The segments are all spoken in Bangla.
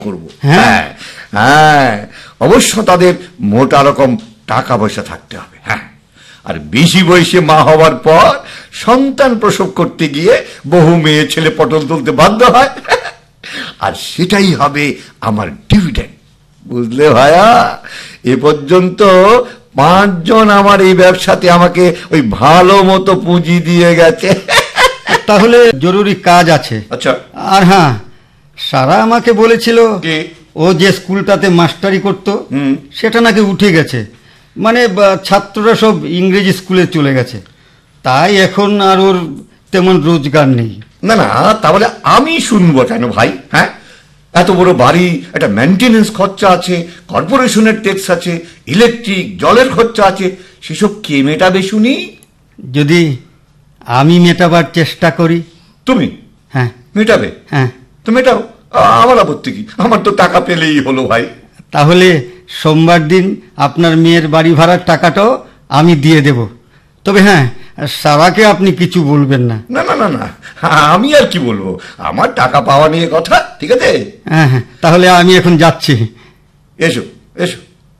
করব। হ্যাঁ হ্যাঁ, অবশ্য তাদের মোটা রকম টাকা পয়সা থাকতে হবে। হ্যাঁ, আর বেশি বয়সে মা হওয়ার পর সন্তান প্রসব করতে গিয়ে বহু মেয়ে ছেলে পটল তুলতে বাধ্য হয়, আর সেটাই হবে আমার ডিভিডেন্ড। বুঝলে ভাইয়া, এ পর্যন্ত 5 জন আমার এই ব্যবসাতে আমাকে ওই ভালো মতো পুঁজি দিয়ে গেছে। তাহলে জরুরি কাজ আছে। আচ্ছা। আর হ্যাঁ, সারা আমাকে বলেছিল কি? ও যে স্কুলটাতে মাস্টারি করত সেটা নাকি উঠে গেছে, মানে ছাত্ররা সব ইংরেজি স্কুলে চলে গেছে, তাই এখন আর ওর তেমন রোজগার নেই। না না, তাহলে আমি শুনবো কেন ভাই? হ্যাঁ, এত বড় বাড়ি, একটা মেনটেনেন্স খরচা আছে, কর্পোরেশনের ট্যাক্স আছে, ইলেকট্রিক জলের খরচা আছে, সেসব কে মেটাবে শুনি? যদি আমি মেটাবার চেষ্টা করি। তুমি? হ্যাঁ। মেটাবে? হ্যাঁ। তো মেটাও, আমার আপত্তি কি? আমার তো টাকা পেলেই হলো ভাই। তাহলে সোমবার দিন আপনার মেয়ের বাড়ি ভাড়ার টাকাটাও আমি দিয়ে দেব। তবে হ্যাঁ, সারাকে আপনি কিছু বলবেন না। না না না না, আমি আর কি বলবো, আমার টাকা পাওয়া নিয়ে কথা, ঠিক আছে? হ্যাঁ হ্যাঁ, তাহলে আমি এখন যাচ্ছি। এসো এসো।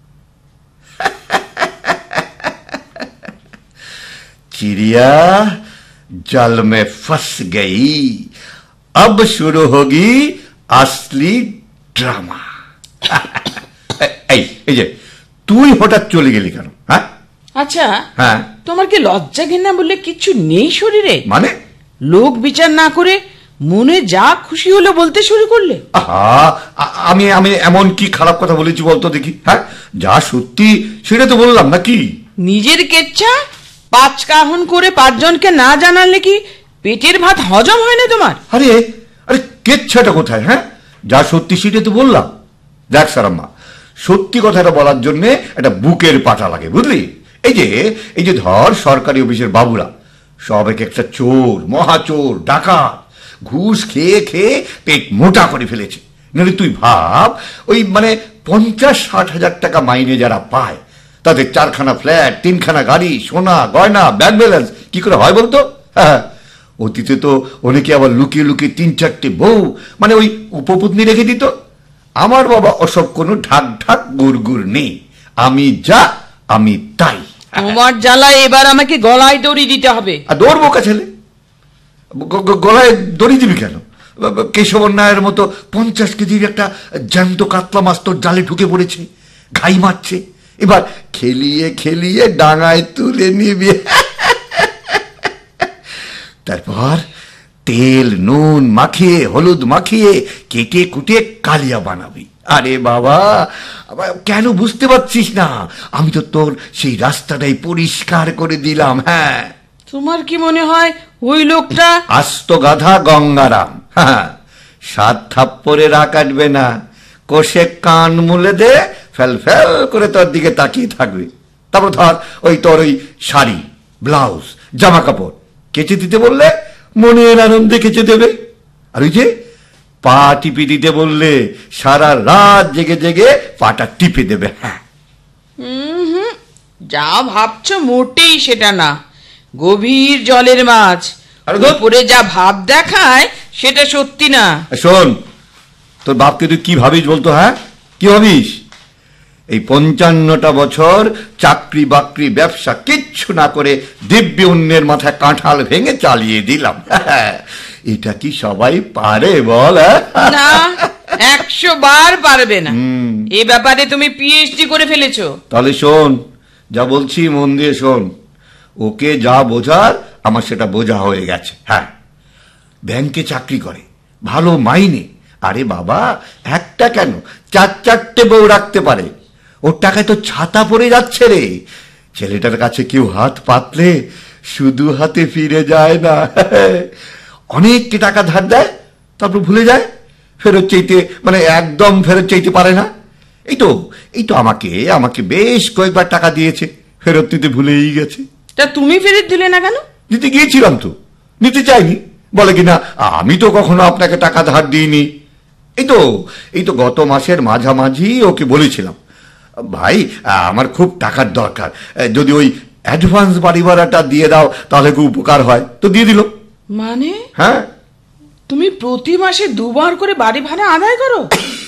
चिड़िया जल में फंस गई, अब शुरू होगी असली ड्रामा। এই যে তুই হঠাৎ চলে গেলি কেন? হ্যাঁ আচ্ছা, হ্যাঁ, তোমার কি লজ্জা ঘেন্না বলে কিছু নেই শরীরে? মানে লোক বিচার না করে মনে যা খুশি হলো বলতে শুরু করলে। আমি আমি এমন কি খারাপ কথা বলেছি বলতো দেখি? হ্যাঁ, যা সত্যি সেটা তো বললাম নাকি? নিজের কেচ্ছা 5 কাহন করে 5 জনকে না জানালে কি পেটের ভাত হজম হয় না তোমার? আরে আরে, কেচ্ছাটা কোথায়? হ্যাঁ, যা সত্যি সেটা তো বললাম। দেখ সারাম্মা, সত্যি কথাটা বলার জন্য একটা বুকের পাটা লাগে, বুঝলি? এই যে ধর সরকারি অফিসের বাবুরা সব এক একটা চোর, মহাচোর, ডাকাত, ঘুষ খেয়ে খেয়ে পেট মোটা করে ফেলেছে। নাহলে তুই ভাব, ওই মানে 50-60 হাজার টাকা মাইনে যারা পায়, তাদের 4খানা ফ্ল্যাট, 3খানা গাড়ি, সোনা গয়না, ব্যাংক ব্যালেন্স কি করে হয় বলতো? হ্যাঁ, অতীতে তো অনেকে আবার লুকিয়ে লুকিয়ে 3-4টে বউ, মানে ওই উপপত্নী রেখে দিত। আমার বাবা ওসব কোনো ঢাক ঢাক গুড় নেই, আমি যা আমি তাই। তোমার জ্বালায় এবার আমাকে গলায় দড়ি দিতে হবে। আর দৌড় বোকা ছেলে, গলায় দড়ি দিবি কেন? কেশবন্যায়ের মতো 50 কেজির একটা জ্যান্ত কাতলা মাছ তোর জালে ঢুকে পড়েছে, ঘাই মারছে, এবার খেলিয়ে খেলিয়ে ডাঙায় তুলে নিবি। তারপর তেল নুন মাখিয়ে, হলুদ মাখিয়ে, কেটে কুটে কালিয়া বানাবি। আরে বাবা, কেন বুঝতে পারছিস না? আমি তো তোর সেই রাস্তাটাই পরিষ্কার করে দিলাম। হ্যাঁ, তোমার কি মনে হয় ওই লোকটা আস্ত গাধা গঙ্গারাম? হ্যাঁ, 7 থাপ্পড়ে রা কাটবে না, কষে কান মুলে দে, ফেল ফেল করে তোর দিকে তাকিয়ে থাকবে। তারপর ধর ওই তোর ওই শাড়ি, ব্লাউজ, জামা কাপড় কেচে দিতে বললে মনের আনন্দে কেচে দেবে। আর ওই যে পা টিপে দিতে বললে সারা রাত জেগে জেগে পাটা টিপে দেবে। হ্যাঁ, যা ভাবছো মোটেই সেটা না, গভীর জলের মাছ। আর উপরে যা ভাব দেখায় সেটা সত্যি না। শোন, তোর বাপকে তুই কি ভাবিস বলতো? হ্যাঁ, কি ভাবিস? এই 55টা বছর চাকরি বাকরি ব্যবসা কিচ্ছু না করে দিব্যি অন্যের মাথায় কাঁঠাল ভেঙে চালিয়ে দিলাম। এটা কি সবাই পারে বল? না, 100 বার পারবে না। এই ব্যাপারে তুমি পিএইচডি করে ফেলেছো। তাহলে শোন, যা বলছি মন দিয়ে শোন। ওকে যা বোঝার আমার সেটা বোঝা হয়ে গেছে। হ্যাঁ, ব্যাংকে চাকরি করে, ভালো মাইনে। আরে বাবা, একটা কেন 4-4টে বউ রাখতে পারে। ওর টাকায় তো ছাতা পড়ে যাচ্ছে রে। ছেলেটার কাছে কেউ হাত পাতলে শুধু হাতে ফিরে যায় না, অনেক টাকা ধার দেয়, তারপর ভুলে যায়, ফেরত চাইতে মানে একদম ফেরত চাইতে পারে না। এই তো আমাকে বেশ কয়েকবার টাকা দিয়েছে, ফেরত দিতে ভুলেই গেছে। তা তুমি ফেরত দিলে না কেন? দিতে গিয়েছিলাম তো, নিতে চাইনি। বলে কিনা আমি তো কখনো আপনাকে টাকা ধার দিইনি। এই তো গত মাসের মাঝামাঝি ওকে বলেছিলাম, ভাই আমার খুব টাকার দরকার, যদি ওই অ্যাডভান্স বাড়ি ভাড়াটা দিয়ে দাও তাহলে খুব উপকার হয়। তো দিয়ে দিল। মানে? হ্যাঁ, তুমি প্রতি মাসে 2 বার করে বাড়ি ভাড়া আদায় করো?